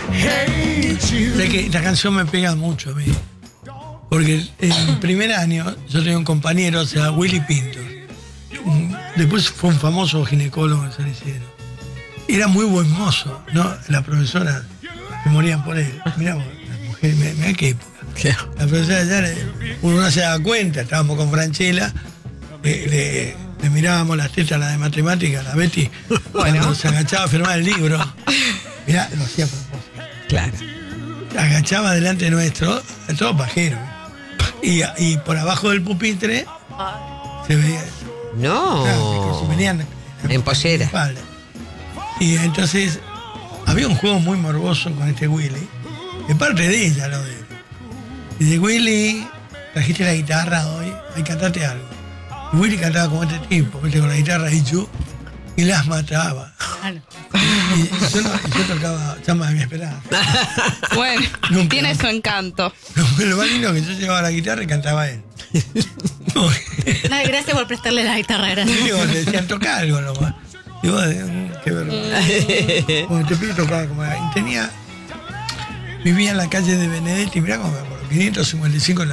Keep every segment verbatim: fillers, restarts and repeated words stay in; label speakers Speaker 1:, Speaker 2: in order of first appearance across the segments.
Speaker 1: Sé que esta canción me pega mucho a mí. Porque en el primer año yo tenía un compañero, o sea, Willy Pinto. Después fue un famoso ginecólogo en San Isidro. Era muy buen mozo, ¿no? La profesora se morían por él. Mirá vos, la mujer, mirá qué época. La profesora ya, le, uno no se daba cuenta, estábamos con Franchella, le, le, le mirábamos las tetas a la de matemáticas, la Betty, bueno. Cuando se agachaba a firmar el libro. Mirá, lo hacía a propósito.
Speaker 2: Claro.
Speaker 1: Agachaba delante nuestro, todo pajero. Y, y por abajo del pupitre se veía.
Speaker 2: No.
Speaker 1: Claro, se venían
Speaker 2: en, en pollera.
Speaker 1: Espalda. Y entonces había un juego muy morboso con este Willy. De parte de ella, lo de. Y de Willy, trajiste la guitarra hoy, ahí cantate algo. Y Willy cantaba como este tipo, ¿viste? Con la guitarra y yo, y las mataba. Y yo, no, yo tocaba Llama de mi esperanza.
Speaker 3: Bueno, nunca, tiene su encanto.
Speaker 1: Lo, lo más lindo que yo llevaba la guitarra y cantaba él.
Speaker 4: No, gracias por prestarle la guitarra, gracias.
Speaker 1: Digo, le decían, toca algo nomás. Digo, qué vergüenza. Bueno, te pido tocaba como era. Y tenía. Vivía en la calle de Benedetti, mirá cómo me acuerdo, quinientos cincuenta y cinco en la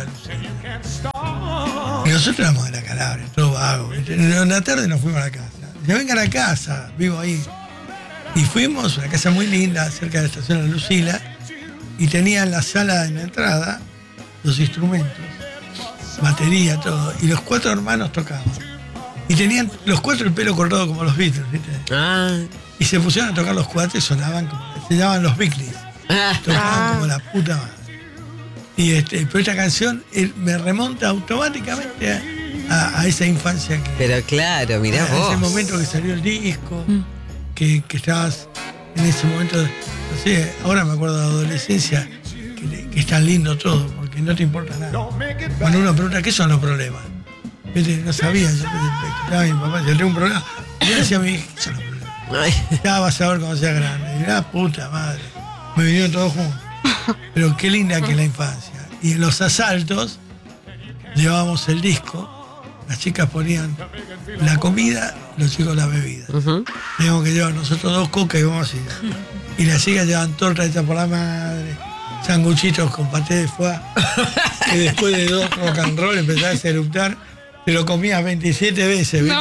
Speaker 1: Lucena. Y nosotros éramos de la Calabria, todo vago. En la tarde nos fuimos a la casa. Yo venga a la casa, vivo ahí. Y fuimos a una casa muy linda, cerca de la estación La Lucila, y tenía en la sala en la entrada los instrumentos, batería, todo. Y los cuatro hermanos tocaban. Y tenían los cuatro el pelo cortado como los Beatles, ¿viste?
Speaker 2: Ah.
Speaker 1: Y se pusieron a tocar los cuatro y sonaban como, se llamaban los Beatles. Tocaban ah. como la puta madre. Y este, pero esta canción él, me remonta automáticamente a, a, a esa infancia que.
Speaker 2: Pero claro, mirá
Speaker 1: a,
Speaker 2: vos.
Speaker 1: A ese momento que salió el disco, mm. que, que estabas en ese momento, no sé, ahora me acuerdo de la adolescencia, que, que es tan lindo todo, porque no te importa nada. Cuando uno pregunta, ¿qué son los problemas? ¿Viste? No sabía, yo estaba mi papá, yo tengo un problema. Y yo decía a mi hija, ¿qué son los problemas? Ay. Ya vas a ver cuando sea grande. Y la puta madre. Me vinieron todos juntos. Pero qué linda que es la infancia. Y en los asaltos llevábamos el disco, las chicas ponían la comida, los chicos la bebida. Uh-huh. Teníamos que llevar nosotros dos coca y vamos así. Y las chicas llevaban torta hecha por la madre, sanguchitos con paté de foie, que después de dos rock and roll empezás a eruptar. Te lo comías veintisiete veces, ¿viste?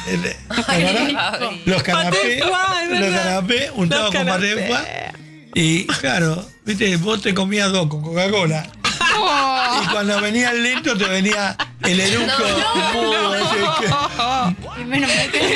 Speaker 1: No. Ay, los canapés, los canapés, untados con paté de foie. Y claro, viste, vos te comías dos con Coca-Cola. Oh. Y cuando venía el lento te venía el eructo no, no, no. Que, menos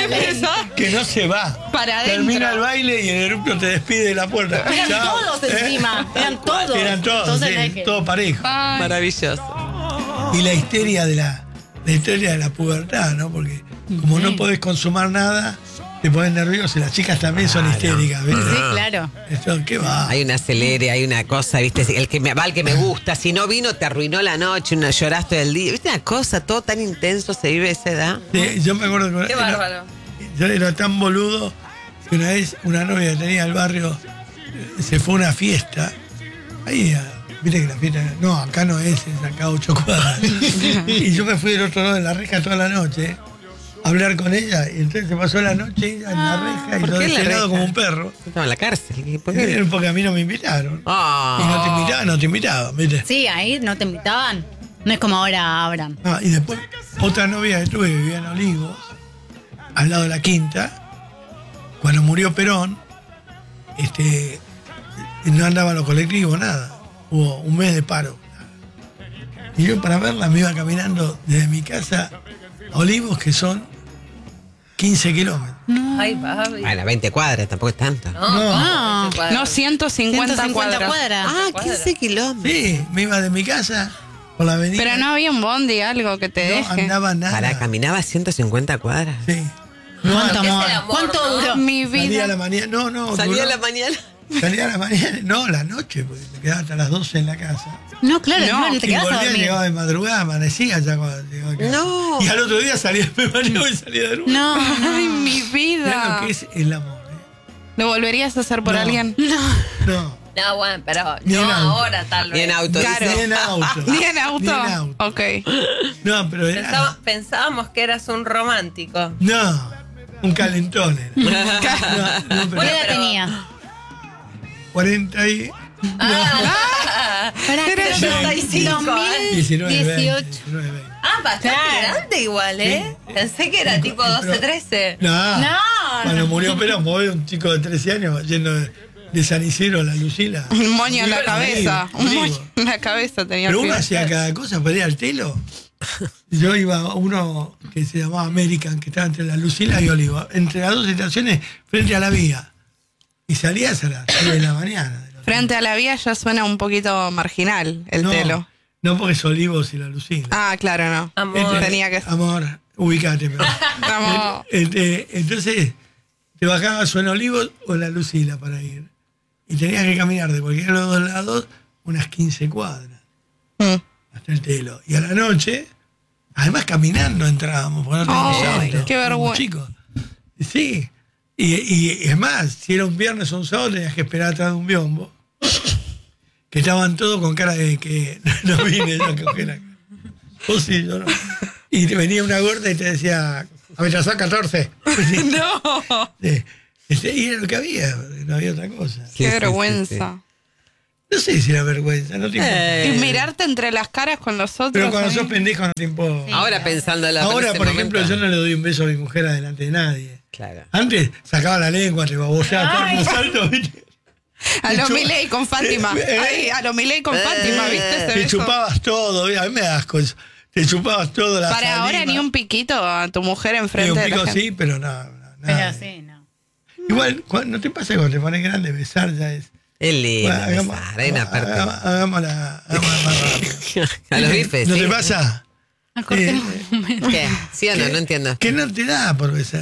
Speaker 1: que, que no se va.
Speaker 3: Para
Speaker 1: termina el baile y el eructo te despide de la puerta.
Speaker 4: Eran Chao. todos encima, ¿Eh? eran todos.
Speaker 1: Eran todos, sí, que... todo parejo.
Speaker 2: Ay. Maravilloso.
Speaker 1: Y la histeria de la, la histeria de la pubertad, ¿no? Porque como sí. no podés consumar nada, te pones nervioso y las chicas también claro. son histéricas, ¿viste?
Speaker 4: Sí, claro.
Speaker 1: Esto, ¿qué va?
Speaker 2: Hay un acelere, hay una cosa, ¿viste? El que me va, el que me gusta. Si no vino, te arruinó la noche, una, lloraste el día. ¿Viste una cosa? Todo tan intenso se vive a esa edad.
Speaker 1: Sí, yo me acuerdo que
Speaker 3: Qué
Speaker 1: era,
Speaker 3: bárbaro.
Speaker 1: Yo era tan boludo que una vez una novia que tenía al barrio se fue a una fiesta. Ahí, viste que la fiesta. No, acá no es, es acá a ocho cuadras. Y yo me fui del otro lado de la reja toda la noche hablar con ella, y entonces se pasó la noche ella en la reja y todo desenado como un perro.
Speaker 2: Estaba en la cárcel. ¿Por qué?
Speaker 1: Porque a mí no me invitaron.
Speaker 2: Oh.
Speaker 1: Y no te invitaban, no te invitaban, ¿viste?
Speaker 4: Sí, ahí no te invitaban. No es como ahora abran.
Speaker 1: Ah, y después, otra novia que tuve que vivía en Olivos, al lado de la Quinta, cuando murió Perón, este, no andaban los colectivos, nada. Hubo un mes de paro. Y yo para verla me iba caminando desde mi casa a Olivos, que son quince kilómetros.
Speaker 3: No. Ay, baby.
Speaker 2: Bueno, veinte cuadras, tampoco es tanto.
Speaker 3: No, no, no, no ciento cincuenta cuadras.
Speaker 4: cuadras.
Speaker 2: Ah, quince kilómetros.
Speaker 1: Sí, me iba de mi casa por la avenida.
Speaker 3: Pero no había un bondi, algo que te
Speaker 1: no
Speaker 3: deje.
Speaker 1: No andaba nada.
Speaker 2: Para, caminaba ciento cincuenta cuadras.
Speaker 1: Sí.
Speaker 4: No, ¿Cuánto, amor? Amor, ¿Cuánto
Speaker 3: ¿no?
Speaker 4: duró?
Speaker 3: Mi vida.
Speaker 1: Salía a la mañana. No, no.
Speaker 2: Salía
Speaker 1: duró,
Speaker 2: a la mañana.
Speaker 1: Salía a la mañana. No, la noche, porque me quedaba hasta las doce en la casa.
Speaker 4: No, claro, no, no te
Speaker 1: y
Speaker 4: quedabas a
Speaker 1: volvía,
Speaker 4: dormir.
Speaker 1: Llegaba de madrugada, amanecía ya cuando llegaba acá.
Speaker 2: No.
Speaker 1: Y al otro día salía, me bañaba y salía de nuevo.
Speaker 4: No, no.
Speaker 3: Ay, mi vida.
Speaker 1: Mirá lo que es el amor. ¿eh?
Speaker 3: ¿Lo volverías a hacer por
Speaker 1: no.
Speaker 3: alguien?
Speaker 4: No.
Speaker 1: No.
Speaker 3: No, bueno, pero
Speaker 1: Ni
Speaker 3: no
Speaker 1: ahora,
Speaker 3: tal vez.
Speaker 2: Ni en auto.
Speaker 3: Claro.
Speaker 1: Ni en auto.
Speaker 3: Ni en auto.
Speaker 1: Ni en auto.
Speaker 3: Ok.
Speaker 1: No, pero era...
Speaker 5: Pensaba, pensábamos que eras un romántico.
Speaker 1: No, un calentón era. No, no,
Speaker 4: ¿Qué edad tenía?
Speaker 1: cuarenta y...
Speaker 5: Ah,
Speaker 4: Pará,
Speaker 3: Era
Speaker 4: creo
Speaker 5: ochenta y cinco,
Speaker 4: dos mil
Speaker 1: diecinueve, veinte,
Speaker 4: dieciocho.
Speaker 1: diecinueve, veinte.
Speaker 5: ah, bastante
Speaker 4: Claro.
Speaker 5: grande igual, ¿eh? Pensé que era
Speaker 1: Sí,
Speaker 5: tipo
Speaker 1: pero-
Speaker 5: doce, trece.
Speaker 1: No,
Speaker 4: No,
Speaker 1: cuando
Speaker 4: no.
Speaker 1: murió Perón, murió un chico de trece años yendo de, de San Isidro a la Lucila.
Speaker 3: Un moño en la
Speaker 1: Vivo,
Speaker 3: cabeza.
Speaker 1: vivo,
Speaker 3: Un
Speaker 1: vivo.
Speaker 3: moño en la cabeza tenía
Speaker 1: Pero
Speaker 3: el
Speaker 1: uno
Speaker 3: pibe.
Speaker 1: hacía cada cosa para ir al telo. Yo iba a uno que se llamaba American, que estaba entre la Lucila y Olivo, entre las dos estaciones, frente a la vía. Y salías a las tres de la mañana.
Speaker 3: Frente a la vía ya suena un poquito marginal el
Speaker 1: no,
Speaker 3: telo.
Speaker 1: No porque es Olivos y la Lucila.
Speaker 3: Ah, claro, no.
Speaker 5: Amor.
Speaker 1: Este-
Speaker 3: Tenía que-
Speaker 1: Amor, ubicate. pero-
Speaker 3: Vamos.
Speaker 1: Este, entonces, te bajabas o en Olivos o en la Lucila para ir. Y tenías que caminar de cualquiera de los dos lados unas quince cuadras
Speaker 3: Mm.
Speaker 1: hasta el telo. Y a la noche, además caminando entrábamos, porque no teníamos
Speaker 3: Ay,
Speaker 1: auto.
Speaker 3: qué
Speaker 1: éramos
Speaker 3: vergüenza.
Speaker 1: chicos. Sí. Y, y es más, si era un viernes o un sábado, tenías que esperar atrás de un biombo. Que estaban todos con cara de que no vine yo a coger acá. Vos sí, yo no. Y te venía una gorda y te decía, amenazó catorce.
Speaker 3: No.
Speaker 1: Sí. Este, y era lo que había, no había otra cosa.
Speaker 2: Sí,
Speaker 3: Qué
Speaker 2: sí,
Speaker 3: vergüenza.
Speaker 1: No sé si era vergüenza, no te importa.
Speaker 3: Y mirarte entre las caras con los otros.
Speaker 1: Pero cuando
Speaker 3: ahí.
Speaker 1: sos pendejo no te importa.
Speaker 2: Ahora pensándolo.
Speaker 1: Ahora,
Speaker 2: en ese
Speaker 1: por ejemplo,
Speaker 2: momento.
Speaker 1: yo no le doy un beso a mi mujer adelante de nadie.
Speaker 2: Claro.
Speaker 1: Antes sacaba la lengua, te baboseaba todo en los saltos, ¿viste?
Speaker 3: A lo
Speaker 1: Chu-
Speaker 3: Milei con Fátima.
Speaker 1: Eh,
Speaker 3: Ay, a lo Milei con
Speaker 2: eh,
Speaker 3: Fátima, ¿viste ese
Speaker 1: Te
Speaker 3: beso?
Speaker 1: chupabas todo, a mí me das asco. Te chupabas todo la
Speaker 3: Para ahora
Speaker 1: saliva.
Speaker 3: ni un piquito a tu mujer
Speaker 1: Sí,
Speaker 3: enfrente
Speaker 1: un
Speaker 3: de la
Speaker 1: pico
Speaker 3: gente.
Speaker 1: sí, pero no, no,
Speaker 4: Pero
Speaker 1: nada.
Speaker 4: sí, no.
Speaker 1: Igual, cuando- ¿no te pasa cuando te pones grande besar ya es?
Speaker 2: Es lindo
Speaker 1: Bueno, hagamos,
Speaker 2: besar, hay una
Speaker 1: hagamos,
Speaker 2: parte.
Speaker 1: hagámosla, hagámosla más rápido.
Speaker 2: A los bifes,
Speaker 1: ¿No
Speaker 2: sí.
Speaker 1: te pasa?
Speaker 4: Acordemos
Speaker 1: Eh,
Speaker 4: un momento.
Speaker 2: ¿Qué? ¿Sí o no?
Speaker 1: que-
Speaker 2: No entiendo.
Speaker 1: Que no te da por besar.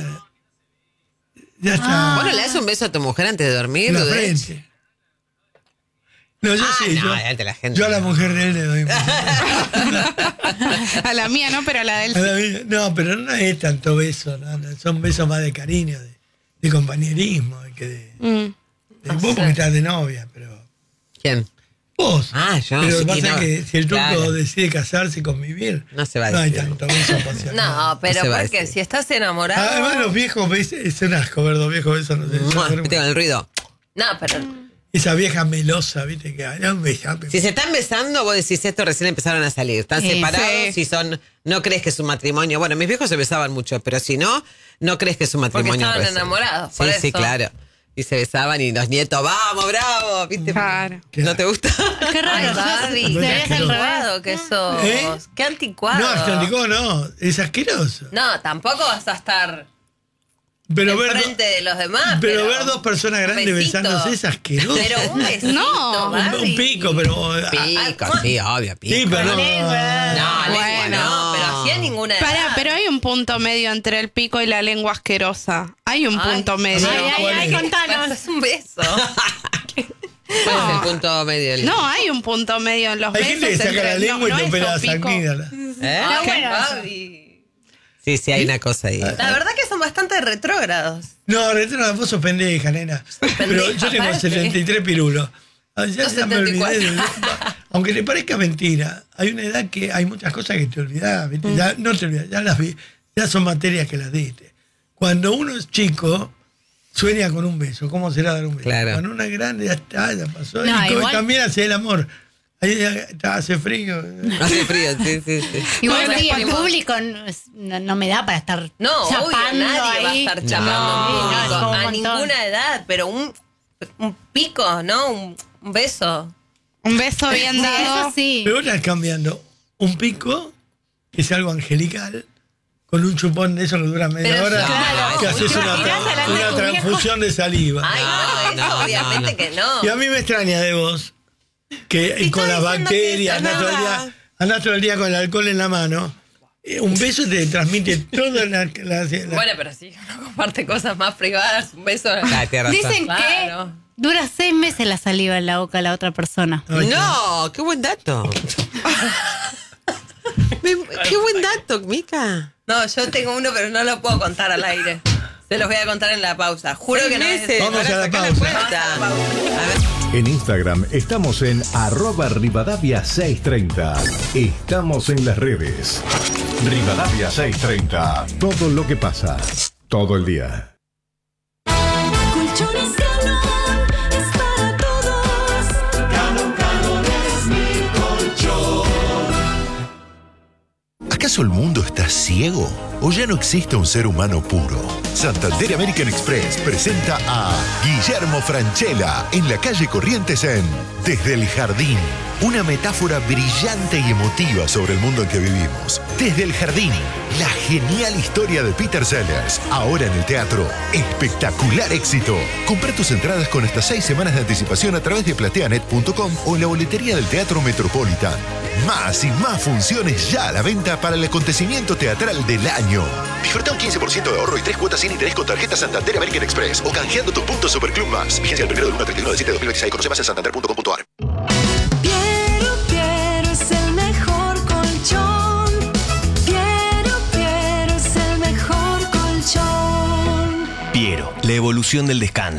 Speaker 1: Ya está.
Speaker 2: ¿Vos no le das un beso a tu mujer antes de dormir?
Speaker 1: en la
Speaker 2: Dudé?
Speaker 1: frente. No, yo
Speaker 2: Ah,
Speaker 1: sí.
Speaker 2: no,
Speaker 1: yo,
Speaker 2: delante de la gente.
Speaker 1: yo a la mujer de él le doy.
Speaker 3: A la mía no, pero a la de él
Speaker 1: A
Speaker 3: sí.
Speaker 1: la mía- No, pero no es tanto beso, no, no, son besos más de cariño, de, de compañerismo, de que de,
Speaker 3: Mm.
Speaker 1: de- vos porque estás de novia, pero
Speaker 2: ¿Quién?
Speaker 1: vos.
Speaker 2: Ah, yo,
Speaker 1: Pero
Speaker 2: sí,
Speaker 1: pasa
Speaker 2: no.
Speaker 1: que si el turco
Speaker 2: Claro.
Speaker 1: decide casarse y convivir,
Speaker 2: No se va a
Speaker 1: no hay
Speaker 2: decir.
Speaker 1: tanto beso apasionado.
Speaker 5: No, pero
Speaker 2: se va a
Speaker 5: porque
Speaker 2: decir.
Speaker 5: si estás enamorado.
Speaker 1: Además los viejos besos, es un asco ver dos viejos besos, no sé.
Speaker 2: Mua,
Speaker 1: yo-
Speaker 2: Viste con el ruido.
Speaker 5: No, pero.
Speaker 1: Esa vieja melosa, viste, que hay un beso.
Speaker 2: Si se están besando, vos decís esto recién empezaron a salir. Están
Speaker 4: Sí,
Speaker 2: separados
Speaker 3: sí.
Speaker 2: y son. No crees que es un matrimonio. Bueno, mis viejos se besaban mucho, pero si no, no crees que es un matrimonio.
Speaker 5: estaban
Speaker 2: recién.
Speaker 5: enamorados,
Speaker 2: Sí,
Speaker 5: por
Speaker 2: sí,
Speaker 5: eso.
Speaker 2: claro. Y se besaban y los nietos, vamos, bravo, ¿viste?
Speaker 3: Claro.
Speaker 2: ¿No te gusta?
Speaker 4: Qué raro.
Speaker 5: Ay,
Speaker 4: yo-
Speaker 5: Barbie,
Speaker 4: debería
Speaker 5: qué
Speaker 4: ser al revés.
Speaker 5: anticuado que sos.
Speaker 1: ¿Eh?
Speaker 5: Qué anticuado.
Speaker 1: No, Atlántico no, es asqueroso.
Speaker 5: No, tampoco vas a estar
Speaker 1: Pero ver, do-
Speaker 5: enfrente de los demás.
Speaker 1: pero
Speaker 5: Pero,
Speaker 1: ver dos personas grandes
Speaker 5: besito.
Speaker 1: besándose es asqueroso.
Speaker 5: Pero un besito,
Speaker 3: No,
Speaker 1: un,
Speaker 5: Barbie.
Speaker 1: un pico, pero. ah,
Speaker 2: Pico, sí, obvio, pico.
Speaker 1: sí, pero no.
Speaker 5: No,
Speaker 2: Bueno,
Speaker 5: lengua no, pero así a ninguna edad.
Speaker 3: Pará, pero hay un punto medio entre el pico y la lengua asquerosa. Hay un
Speaker 5: Ay,
Speaker 3: punto medio.
Speaker 4: Ay, ay, ay,
Speaker 5: Bueno,
Speaker 4: contanos.
Speaker 5: es un beso.
Speaker 2: ¿Cuál es el punto medio del.?
Speaker 3: No, hay un punto medio en los
Speaker 1: Hay
Speaker 3: besos.
Speaker 1: gente que saca
Speaker 3: entre-
Speaker 1: la lengua
Speaker 3: no, no
Speaker 1: y te
Speaker 3: es
Speaker 1: opera la
Speaker 3: o pico.
Speaker 1: sanguínea.
Speaker 2: ¿Eh?
Speaker 5: Ay,
Speaker 4: bueno.
Speaker 5: Barbie.
Speaker 2: Sí, sí, hay una cosa ahí.
Speaker 5: La verdad que son bastante retrógrados.
Speaker 1: No, retro, vos sos pendeja, nena. Pero yo tengo
Speaker 5: aparte.
Speaker 1: setenta y tres pirulos. Ah, Ya,
Speaker 5: Yo
Speaker 1: ya me olvidé.
Speaker 5: setenta y
Speaker 1: de- Aunque te parezca mentira, hay una edad que hay muchas cosas que te olvidás. ¿viste? Ya, no te olvidás, ya las vi. Ya son materias que las diste. Cuando uno es chico, sueña con un beso. ¿Cómo será dar un beso?
Speaker 2: Claro.
Speaker 1: Cuando uno es grande, ya está, ya pasó.
Speaker 4: No,
Speaker 1: y co-
Speaker 4: igual-
Speaker 1: también hace el amor. Ahí ya está, hace frío.
Speaker 2: Hace frío, sí, sí, sí.
Speaker 4: Igual
Speaker 5: Bueno,
Speaker 4: sí, en
Speaker 5: primo.
Speaker 4: público no, es- no- no me da para estar
Speaker 5: No, obvio,
Speaker 4: chapando
Speaker 5: nadie
Speaker 4: ahí.
Speaker 5: va a estar
Speaker 2: No,
Speaker 5: chapando en
Speaker 4: no,
Speaker 5: público,
Speaker 4: es como un
Speaker 5: a
Speaker 4: montón.
Speaker 5: ninguna edad, pero un, un pico, ¿no? Un, un beso.
Speaker 3: Un beso bien
Speaker 4: Sí,
Speaker 3: dado.
Speaker 4: eso sí.
Speaker 1: Pero ahora cambiando un pico, que es algo angelical, con un chupón de eso que dura media
Speaker 5: Pero
Speaker 1: hora,
Speaker 5: claro,
Speaker 1: que haces
Speaker 5: ¿te
Speaker 1: una,
Speaker 4: imaginas
Speaker 1: tra-
Speaker 4: delante de
Speaker 1: una
Speaker 4: tu viejo?
Speaker 1: transfusión de saliva.
Speaker 5: Ay, no, eso
Speaker 2: no,
Speaker 5: obviamente
Speaker 2: no.
Speaker 5: que no.
Speaker 1: Y a mí me extraña de vos, que
Speaker 5: Te
Speaker 1: con
Speaker 5: estoy
Speaker 1: las
Speaker 5: diciendo
Speaker 1: bacterias,
Speaker 5: que eso
Speaker 1: andás todo, el
Speaker 5: nada.
Speaker 1: día, andás todo el día con el alcohol en la mano. Eh, Un beso te transmite toda la... la- la-
Speaker 5: Bueno, pero si uno comparte cosas más privadas, un beso.
Speaker 2: Ah, tienes razón.
Speaker 4: Dicen
Speaker 5: Claro.
Speaker 4: que dura seis meses la saliva en la boca de la otra persona.
Speaker 1: Ay,
Speaker 2: No, qué buen dato. Me- qué buen dato, Mica.
Speaker 5: No, yo tengo uno, pero no lo puedo contar al aire. Se los voy a contar en la pausa. Juro
Speaker 2: Seis
Speaker 5: que no
Speaker 2: meses.
Speaker 5: es.
Speaker 1: Vamos
Speaker 2: Ahora
Speaker 1: a la
Speaker 2: sacá
Speaker 1: pausa.
Speaker 2: cuenta. A ver.
Speaker 6: En Instagram estamos en arroba Rivadavia seiscientos treinta. Estamos en las redes. Rivadavia seiscientos treinta. Todo lo que pasa. Todo el día.
Speaker 7: Colchones Galán es para todos. ¿Acaso el mundo está ciego? ¿O ya no existe un ser humano puro? Santander American Express presenta a Guillermo Francella en la calle Corrientes en Desde el Jardín. Una metáfora brillante y emotiva sobre el mundo en que vivimos. Desde el Jardín, la genial historia de Peter Sellers. Ahora en el teatro. Espectacular éxito. Compra tus entradas con hasta seis semanas de anticipación a través de plateanet punto com o en la boletería del Teatro Metropolitan. Más y más funciones ya a la venta para el acontecimiento teatral del año. Disfruta un quince por ciento de ahorro y tres cuotas sin interés con tarjeta Santander American Express o canjeando tus puntos Superclub Más. Vigencia el primero del uno al treinta y uno de diciembre de dos mil veintiséis. Conoce más en santander punto com punto ar.
Speaker 8: Piero, Piero es el mejor colchón. Piero, Piero es el mejor colchón.
Speaker 9: Piero, la evolución del descanso.